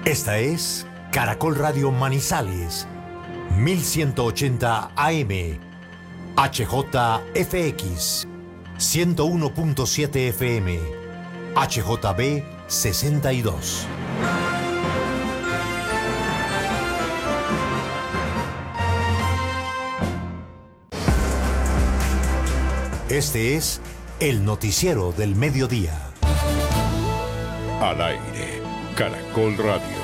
Esta es Caracol Radio Manizales, 1180 AM, HJFX, 101.7 FM, HJB 62. Este es el noticiero del mediodía. Al aire, Caracol Radio.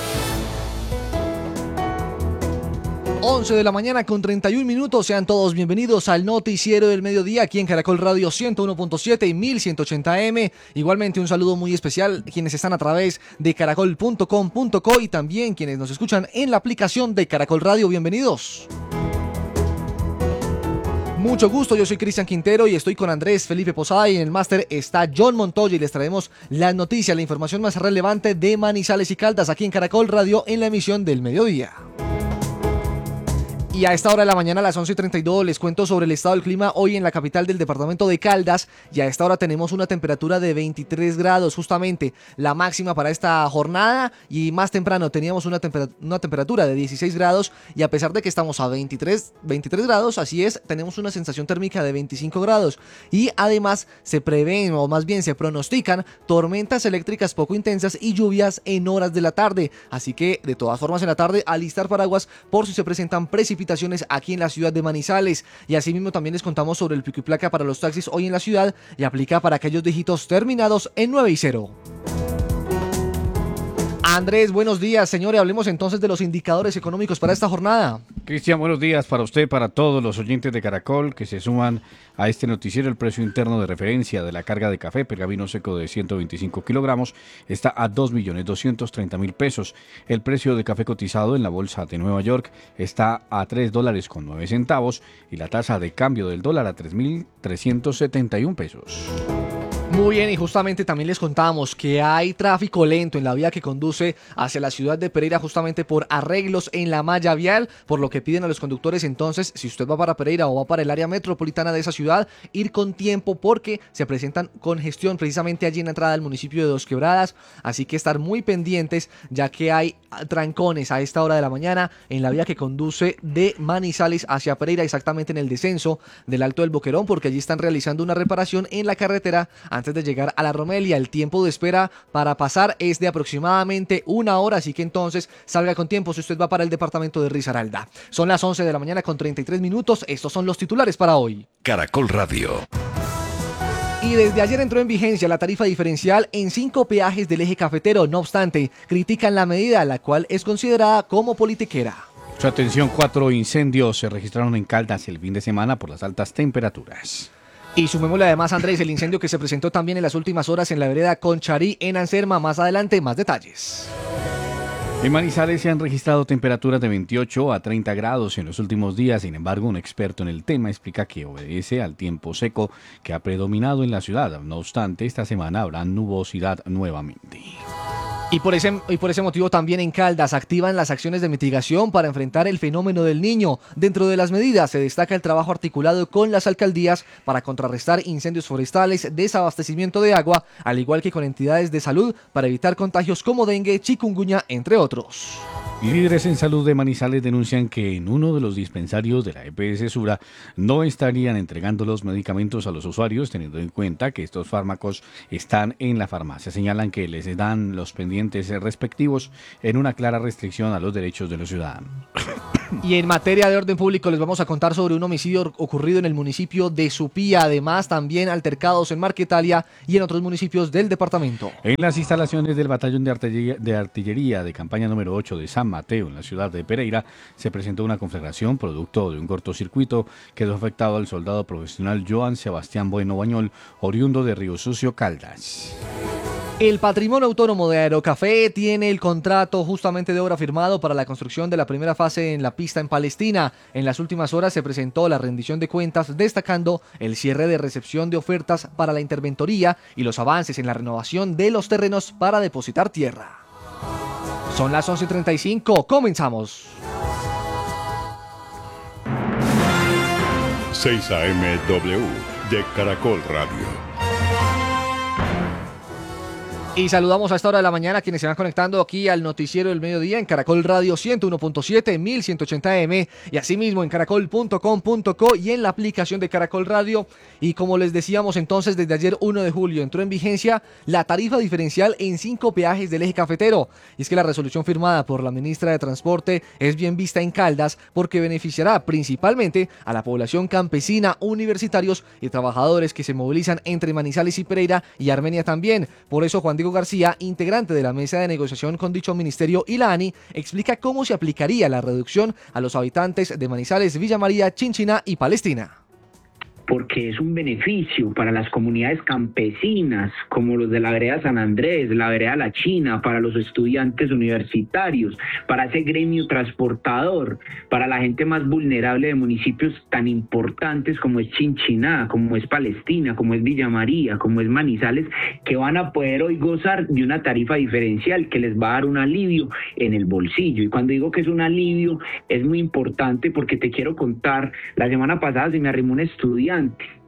11 de la mañana con 31 minutos. Sean todos bienvenidos al noticiero del mediodía aquí en Caracol Radio 101.7 y 1180M. Igualmente un saludo muy especial a quienes están a través de caracol.com.co y también quienes nos escuchan en la aplicación de Caracol Radio. Bienvenidos. Mucho gusto, yo soy Cristian Quintero y estoy con Andrés Felipe Posada y en el máster está John Montoya y les traemos las noticias, la información más relevante de Manizales y Caldas aquí en Caracol Radio en la emisión del mediodía. Y a esta hora de la mañana, a las 11:32, les cuento sobre el estado del clima hoy en la capital del departamento de Caldas. Y a esta hora tenemos una temperatura de 23 grados, justamente la máxima para esta jornada. Y más temprano teníamos una temperatura de 16 grados. Y a pesar de que estamos a 23 grados, así es, tenemos una sensación térmica de 25 grados. Y además se prevén, o más bien se pronostican, tormentas eléctricas poco intensas y lluvias en horas de la tarde. Así que, de todas formas, en la tarde, alistar paraguas por si se presentan precipitaciones aquí en la ciudad de Manizales. Y asimismo también les contamos sobre el pico y placa para los taxis hoy en la ciudad y aplica para aquellos dígitos terminados en 9 y 0. Andrés, buenos días, señores. Hablemos entonces de los indicadores económicos para esta jornada. Cristian, buenos días para usted, para todos los oyentes de Caracol que se suman a este noticiero. El precio interno de referencia de la carga de café pergamino seco de 125 kilogramos está a 2.230.000 pesos. El precio de café cotizado en la bolsa de Nueva York está a $3.09 y la tasa de cambio del dólar a 3.371 pesos. Muy bien, y justamente también les contamos que hay tráfico lento en la vía que conduce hacia la ciudad de Pereira justamente por arreglos en la malla vial, por lo que piden a los conductores entonces, si usted va para Pereira o va para el área metropolitana de esa ciudad, ir con tiempo porque se presentan congestión precisamente allí en la entrada del municipio de Dos Quebradas, así que estar muy pendientes ya que hay trancones a esta hora de la mañana en la vía que conduce de Manizales hacia Pereira, exactamente en el descenso del Alto del Boquerón, porque allí están realizando una reparación en la carretera antes de llegar a la Romelia. El tiempo de espera para pasar es de aproximadamente 1 hora, así que entonces salga con tiempo si usted va para el departamento de Risaralda. Son las 11 de la mañana con 33 minutos. Estos son los titulares para hoy. Caracol Radio. Y desde ayer entró en vigencia la tarifa diferencial en 5 peajes del eje cafetero. No obstante, critican la medida, la cual es considerada como politiquera. Su atención, 4 incendios se registraron en Caldas el fin de semana por las altas temperaturas. Y sumémosle además, Andrés, el incendio que se presentó también en las últimas horas en la vereda Concharí, en Anserma. Más adelante, más detalles. En Manizales se han registrado temperaturas de 28 a 30 grados en los últimos días. Sin embargo, un experto en el tema explica que obedece al tiempo seco que ha predominado en la ciudad. No obstante, esta semana habrá nubosidad nuevamente. Y por ese motivo también en Caldas activan las acciones de mitigación para enfrentar el fenómeno del Niño. Dentro de las medidas se destaca el trabajo articulado con las alcaldías para contrarrestar incendios forestales, desabastecimiento de agua, al igual que con entidades de salud para evitar contagios como dengue, chikungunya, entre otros. Líderes en salud de Manizales denuncian que en uno de los dispensarios de la EPS Sura no estarían entregando los medicamentos a los usuarios, teniendo en cuenta que estos fármacos están en la farmacia. Señalan que les dan los pendientes respectivos en una clara restricción a los derechos de los ciudadanos. Y en materia de orden público les vamos a contar sobre un homicidio ocurrido en el municipio de Supía. Además, también altercados en Marquetalia y en otros municipios del departamento. En las instalaciones del batallón de artillería de campaña número 8 de San Mateo, en la ciudad de Pereira, se presentó una conflagración producto de un cortocircuito que dejó afectado al soldado profesional Joan Sebastián Bueno Bañol, oriundo de Río Sucio, Caldas. El Patrimonio Autónomo de Aerocafé tiene el contrato justamente de obra firmado para la construcción de la primera fase en la pista en Palestina. En las últimas horas se presentó la rendición de cuentas, destacando el cierre de recepción de ofertas para la interventoría y los avances en la renovación de los terrenos para depositar tierra. Son las 11:35, comenzamos. 6 AMW de Caracol Radio. Y saludamos a esta hora de la mañana a quienes se van conectando aquí al noticiero del mediodía en Caracol Radio 101.7, 1180M y asimismo en caracol.com.co y en la aplicación de Caracol Radio. Y como les decíamos entonces, desde ayer 1 de julio entró en vigencia la tarifa diferencial en 5 peajes del eje cafetero. Y es que la resolución firmada por la ministra de Transporte es bien vista en Caldas porque beneficiará principalmente a la población campesina, universitarios y trabajadores que se movilizan entre Manizales y Pereira y Armenia también. Por eso Juan Diego García, integrante de la mesa de negociación con dicho ministerio y la ANI, explica cómo se aplicaría la reducción a los habitantes de Manizales, Villa María, Chinchiná y Palestina. Porque es un beneficio para las comunidades campesinas, como los de la vereda San Andrés, la vereda La China, para los estudiantes universitarios, para ese gremio transportador, para la gente más vulnerable de municipios tan importantes como es Chinchiná, como es Palestina, como es Villa María, como es Manizales, que van a poder hoy gozar de una tarifa diferencial que les va a dar un alivio en el bolsillo. Y cuando digo que es un alivio, es muy importante porque te quiero contar, la semana pasada se me arrimó un estudiante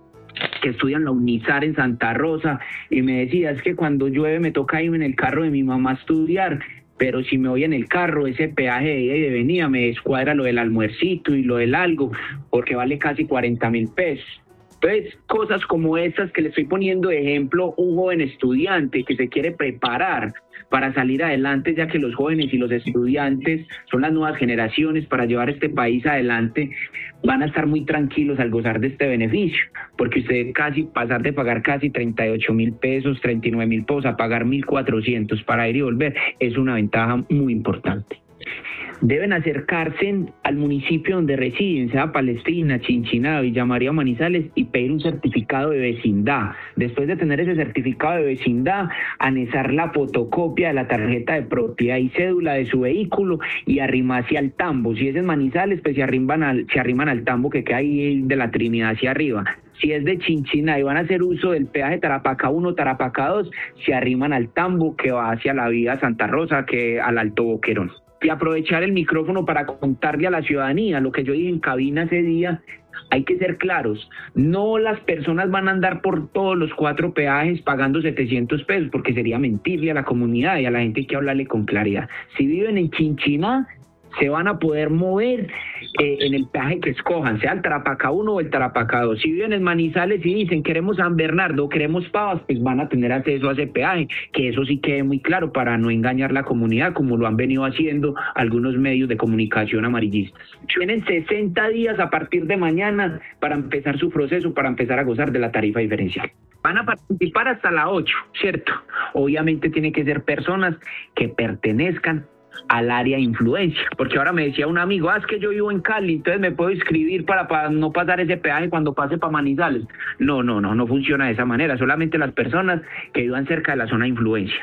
que estudia en la UNIZAR en Santa Rosa y me decía, es que cuando llueve me toca irme en el carro de mi mamá a estudiar, pero si me voy en el carro, ese peaje de ida y de venida me descuadra lo del almuercito y lo del algo, porque vale casi 40.000 pesos. Entonces, cosas como estas que le estoy poniendo de ejemplo, un joven estudiante que se quiere preparar para salir adelante, ya que los jóvenes y los estudiantes son las nuevas generaciones para llevar este país adelante, van a estar muy tranquilos al gozar de este beneficio, porque usted pasar de pagar casi 38.000 pesos, 39.000 pesos a pagar 1.400 para ir y volver, es una ventaja muy importante. Deben acercarse al municipio donde residen, sea Palestina, Chinchiná, Villa María, Manizales, y pedir un certificado de vecindad. Después de tener ese certificado de vecindad, anexar la fotocopia de la tarjeta de propiedad y cédula de su vehículo y arrimarse al tambo. Si es en Manizales, pues se arriman al tambo que queda ahí de la Trinidad hacia arriba. Si es de Chinchiná y van a hacer uso del peaje Tarapacá 1, Tarapacá 2, se arriman al tambo que va hacia la vía Santa Rosa, que al Alto Boquerón. Y aprovechar el micrófono para contarle a la ciudadanía lo que yo dije en cabina ese día. Hay que ser claros, no las personas van a andar por todos los 4 peajes pagando 700 pesos, porque sería mentirle a la comunidad y a la gente hay que hablarle con claridad. Si viven en Chinchiná, se van a poder mover en el peaje que escojan, sea el Tarapacá 1 o el Tarapacá 2. Si viven en Manizales y dicen queremos San Bernardo o queremos Pavas, pues van a tener acceso a ese peaje, que eso sí quede muy claro para no engañar la comunidad, como lo han venido haciendo algunos medios de comunicación amarillistas. Tienen 60 días a partir de mañana para empezar su proceso, para empezar a gozar de la tarifa diferencial. Van a participar hasta la 8, ¿cierto? Obviamente tienen que ser personas que pertenezcan al área de influencia, porque ahora me decía un amigo, es que yo vivo en Cali, entonces me puedo inscribir para no pasar ese peaje cuando pase para Manizales. No funciona de esa manera, solamente las personas que vivan cerca de la zona de influencia.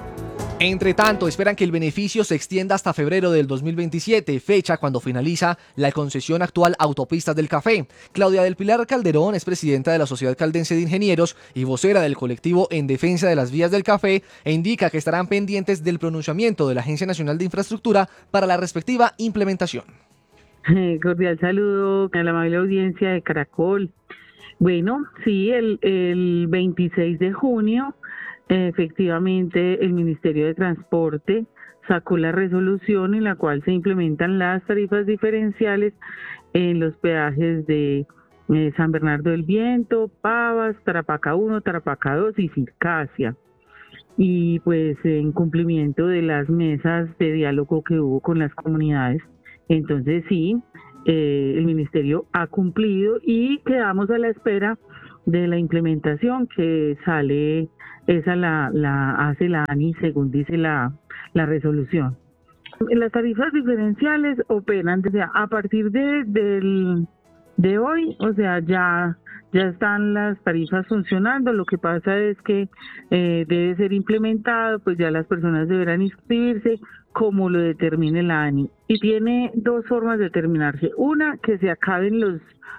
Entre tanto, esperan que el beneficio se extienda hasta febrero del 2027, fecha cuando finaliza la concesión actual Autopistas del Café. Claudia del Pilar Calderón es presidenta de la Sociedad Caldense de Ingenieros y vocera del colectivo en defensa de las vías del café e indica que estarán pendientes del pronunciamiento de la Agencia Nacional de Infraestructura para la respectiva implementación. Cordial saludo a la amable audiencia de Caracol. Bueno, sí, el 26 de junio efectivamente el Ministerio de Transporte sacó la resolución en la cual se implementan las tarifas diferenciales en los peajes de San Bernardo del Viento, Pavas, Tarapacá 1, Tarapacá 2 y Circasia. Y pues en cumplimiento de las mesas de diálogo que hubo con las comunidades. Entonces sí, el Ministerio ha cumplido y quedamos a la espera de la implementación que sale, esa la hace la ANI según dice la resolución. Las tarifas diferenciales operan desde a partir de hoy, o sea, ya están las tarifas funcionando. Lo que pasa es que debe ser implementado, pues ya las personas deberán inscribirse como lo determine la ANI. Y tiene 2 formas de determinarse. Una, que se acaben los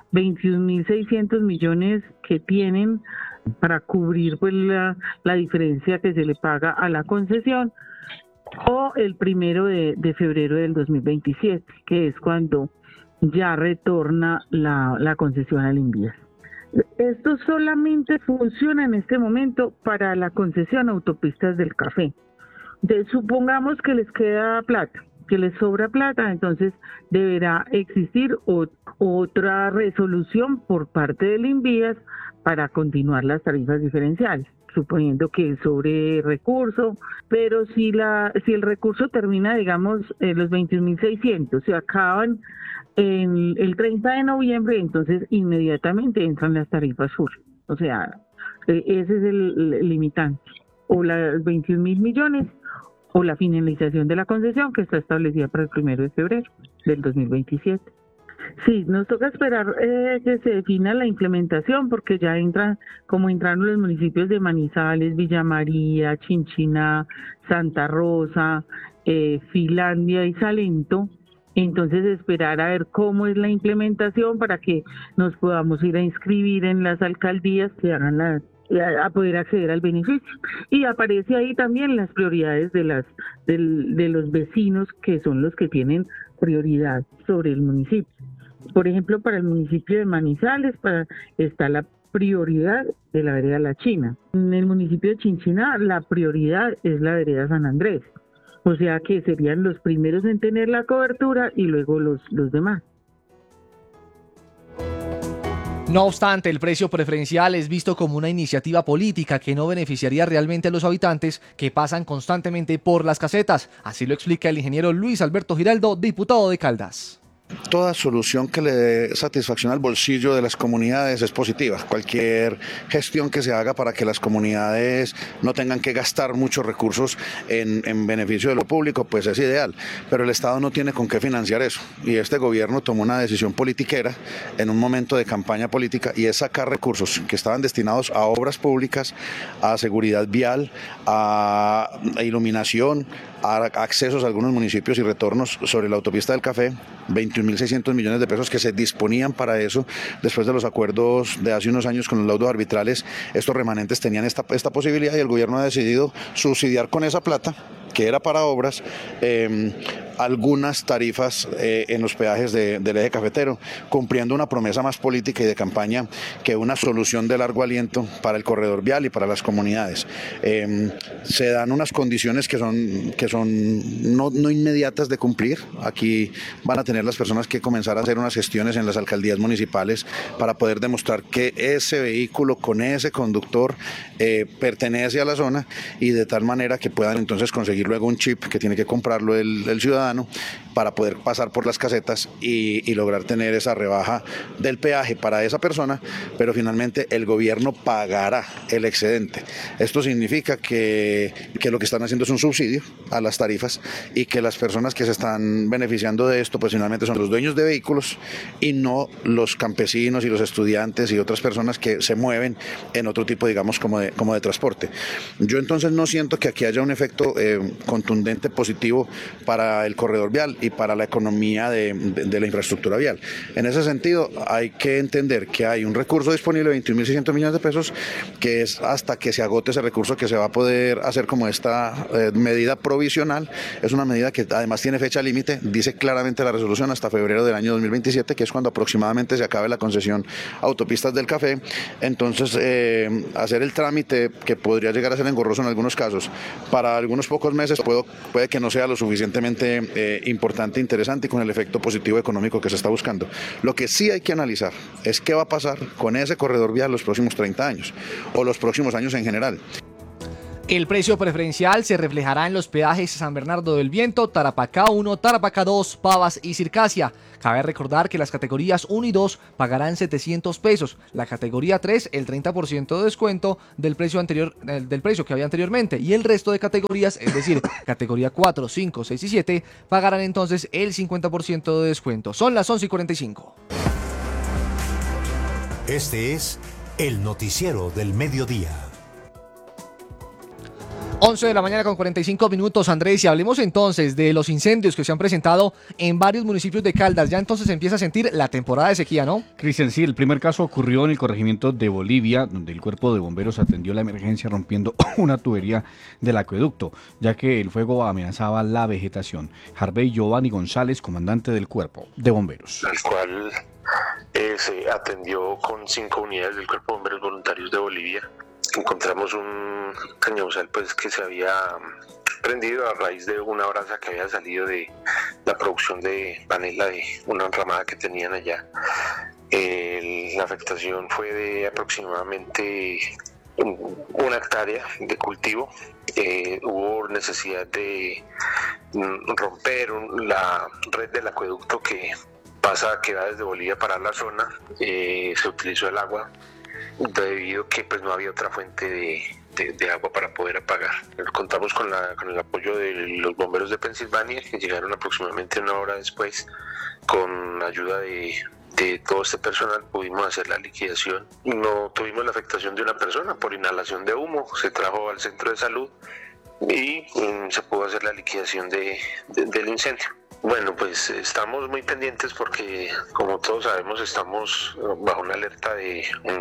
21.600 millones que tienen para cubrir pues la diferencia que se le paga a la concesión, o el 1 de febrero del 2027, que es cuando ya retorna la concesión al Invías. Esto solamente funciona en este momento para la concesión Autopistas del Café. Supongamos que les queda plata, que les sobra plata, entonces deberá existir otra resolución por parte del INVIAS para continuar las tarifas diferenciales, suponiendo que sobre recurso, pero si el recurso termina, digamos, los 21.600, se acaban el 30 de noviembre, entonces inmediatamente entran las tarifas full. O sea, ese es el limitante. O los 21.000 millones o la finalización de la concesión que está establecida para el 1 de febrero del 2027. Sí, nos toca esperar que se defina la implementación porque ya entraron los municipios de Manizales, Villa María, Chinchiná, Santa Rosa, Finlandia y Salento. Entonces esperar a ver cómo es la implementación para que nos podamos ir a inscribir en las alcaldías que hagan a poder acceder al beneficio. Y aparece ahí también las prioridades de los vecinos, que son los que tienen prioridad sobre el municipio. Por ejemplo, para el municipio de Manizales está la prioridad de la vereda La China. En el municipio de Chinchiná la prioridad es la vereda San Andrés. O sea que serían los primeros en tener la cobertura y luego los demás. No obstante, el precio preferencial es visto como una iniciativa política que no beneficiaría realmente a los habitantes que pasan constantemente por las casetas. Así lo explica el ingeniero Luis Alberto Giraldo, diputado de Caldas. Toda solución que le dé satisfacción al bolsillo de las comunidades es positiva. Cualquier gestión que se haga para que las comunidades no tengan que gastar muchos recursos en beneficio de lo público, pues es ideal. Pero el Estado no tiene con qué financiar eso. Y este gobierno tomó una decisión politiquera en un momento de campaña política y es sacar recursos que estaban destinados a obras públicas, a seguridad vial, a iluminación, a accesos a algunos municipios y retornos sobre la autopista del Café, 21.600 millones de pesos que se disponían para eso. Después de los acuerdos de hace unos años con los laudos arbitrales, estos remanentes tenían esta posibilidad y el gobierno ha decidido subsidiar con esa plata, que era para obras, algunas tarifas en los peajes del eje cafetero, cumpliendo una promesa más política y de campaña que una solución de largo aliento para el corredor vial y para las comunidades. Se dan unas condiciones que son no inmediatas de cumplir. Aquí van a tener las personas que comenzar a hacer unas gestiones en las alcaldías municipales para poder demostrar que ese vehículo con ese conductor pertenece a la zona y de tal manera que puedan entonces conseguir luego un chip que tiene que comprarlo el ciudadano para poder pasar por las casetas y lograr tener esa rebaja del peaje para esa persona, pero finalmente el gobierno pagará el excedente. Esto significa que lo que están haciendo es un subsidio a las tarifas y que las personas que se están beneficiando de esto pues finalmente son los dueños de vehículos y no los campesinos y los estudiantes y otras personas que se mueven en otro tipo, digamos, como de transporte. Yo entonces no siento que aquí haya un efecto contundente positivo para el corredor vial y para la economía de la infraestructura vial. En ese sentido hay que entender que hay un recurso disponible de 21.600 millones de pesos, que es hasta que se agote ese recurso que se va a poder hacer como esta medida provisional. Es una medida que además tiene fecha límite, dice claramente la resolución hasta febrero del año 2027, que es cuando aproximadamente se acabe la concesión Autopistas del Café. Entonces hacer el trámite, que podría llegar a ser engorroso en algunos casos, para algunos pocos meses puede que no sea lo suficientemente importante, interesante y con el efecto positivo económico que se está buscando. Lo que sí hay que analizar es qué va a pasar con ese corredor vial los próximos 30 años o los próximos años en general. El precio preferencial se reflejará en los peajes San Bernardo del Viento, Tarapacá 1, Tarapacá 2, Pavas y Circasia. Cabe recordar que las categorías 1 y 2 pagarán 700 pesos, la categoría 3 el 30% de descuento del precio que había anteriormente y el resto de categorías, es decir, categoría 4, 5, 6 y 7, pagarán entonces el 50% de descuento. Son las 11:45. Este es el noticiero del mediodía. 11 de la mañana con 45 minutos, Andrés, y hablemos entonces de los incendios que se han presentado en varios municipios de Caldas. Ya entonces se empieza a sentir la temporada de sequía, ¿no? Cristian, sí, el primer caso ocurrió en el corregimiento de Bolivia, donde el cuerpo de bomberos atendió la emergencia rompiendo una tubería del acueducto, ya que el fuego amenazaba la vegetación. Harvey Giovanni González, comandante del cuerpo de bomberos. El cual se atendió con 5 unidades del Cuerpo de Bomberos Voluntarios de Bolivia. Encontramos un cañabuzal pues que se había prendido a raíz de una brasa que había salido de la producción de panela de una enramada que tenían allá. La afectación fue de aproximadamente 1 hectárea de cultivo. Hubo necesidad de romper la red del acueducto que va desde Bolivia para la zona. Se utilizó el agua debido a que pues no había otra fuente de agua para poder apagar. Contamos con el apoyo de los bomberos de Pensilvania, que llegaron aproximadamente 1 hora después. Con ayuda de todo este personal pudimos hacer la liquidación. No tuvimos la afectación de una persona por inhalación de humo, se trajo al centro de salud y se pudo hacer la liquidación del incendio. Bueno, pues estamos muy pendientes porque, como todos sabemos, estamos bajo una alerta de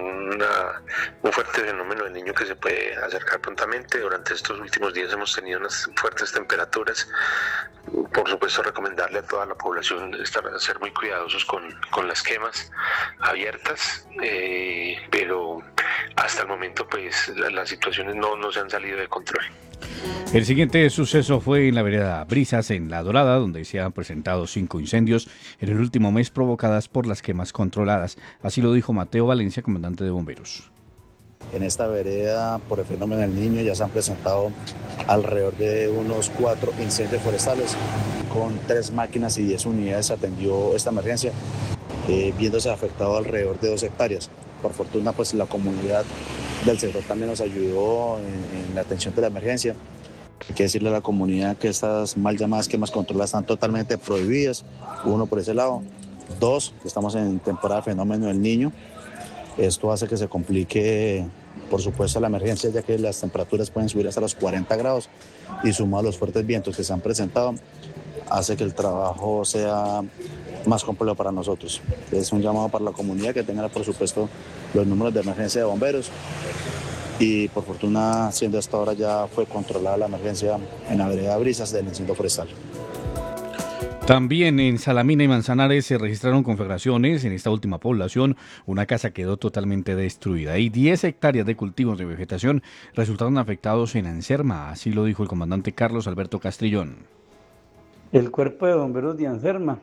un fuerte fenómeno del niño que se puede acercar prontamente. Durante estos últimos días hemos tenido unas fuertes temperaturas. Por supuesto, recomendarle a toda la población ser muy cuidadosos con las quemas abiertas, pero hasta el momento pues las situaciones no se han salido de control. El siguiente suceso fue en la vereda Brisas, en La Dorada, donde se han presentado 5 incendios en el último mes provocadas por las quemas controladas. Así lo dijo Mateo Valencia, comandante de bomberos. En esta vereda, por el fenómeno del Niño, ya se han presentado alrededor de unos 4 incendios forestales. Con 3 máquinas y 10 unidades se atendió esta emergencia, viéndose afectado alrededor de 2 hectáreas. Por fortuna, pues la comunidad del sector también nos ayudó en la atención de la emergencia. Hay que decirle a la comunidad que estas mal llamadas quemas controladas están totalmente prohibidas. 1, por ese lado. 2, que estamos en temporada de fenómeno del Niño. Esto hace que se complique, por supuesto, la emergencia, ya que las temperaturas pueden subir hasta los 40 grados y sumado a los fuertes vientos que se han presentado, hace que el trabajo sea más complejo para nosotros. Es un llamado para la comunidad que tenga, por supuesto, los números de emergencia de bomberos y, por fortuna, siendo hasta ahora ya fue controlada la emergencia en la vereda Brisas del incendio forestal. También en Salamina y Manzanares se registraron conflagraciones. En esta última población, una casa quedó totalmente destruida y 10 hectáreas de cultivos de vegetación resultaron afectados en Anserma. Así lo dijo el comandante Carlos Alberto Castrillón. El cuerpo de bomberos de Anserma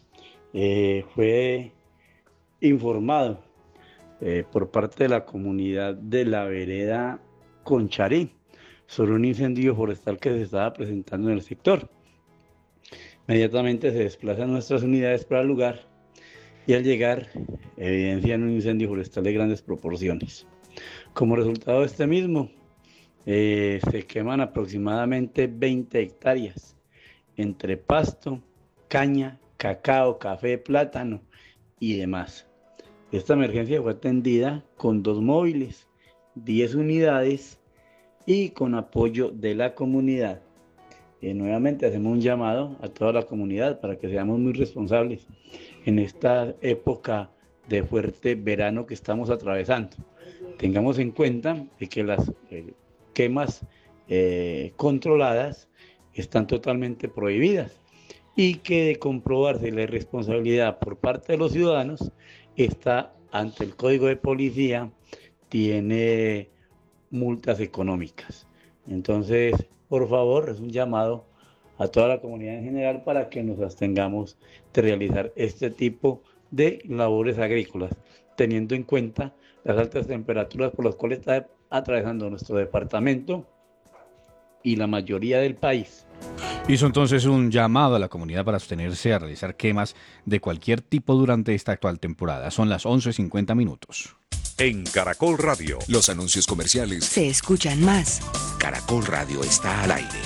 fue informado por parte de la comunidad de la vereda Concharí sobre un incendio forestal que se estaba presentando en el sector. Inmediatamente se desplazan nuestras unidades para el lugar y al llegar evidencian un incendio forestal de grandes proporciones. Como resultado de este mismo, se queman aproximadamente 20 hectáreas entre pasto, caña, cacao, café, plátano y demás. Esta emergencia fue atendida con 2 móviles, 10 unidades y con apoyo de la comunidad. Nuevamente hacemos un llamado a toda la comunidad para que seamos muy responsables en esta época de fuerte verano que estamos atravesando. Tengamos en cuenta de que las quemas controladas están totalmente prohibidas y que de comprobarse la irresponsabilidad por parte de los ciudadanos está ante el Código de Policía, tiene multas económicas. Entonces, por favor, es un llamado a toda la comunidad en general para que nos abstengamos de realizar este tipo de labores agrícolas, teniendo en cuenta las altas temperaturas por las cuales está atravesando nuestro departamento y la mayoría del país. Hizo entonces un llamado a la comunidad para abstenerse a realizar quemas de cualquier tipo durante esta actual temporada. Son las 11:50. En Caracol Radio, los anuncios comerciales se escuchan más. Caracol Radio está al aire.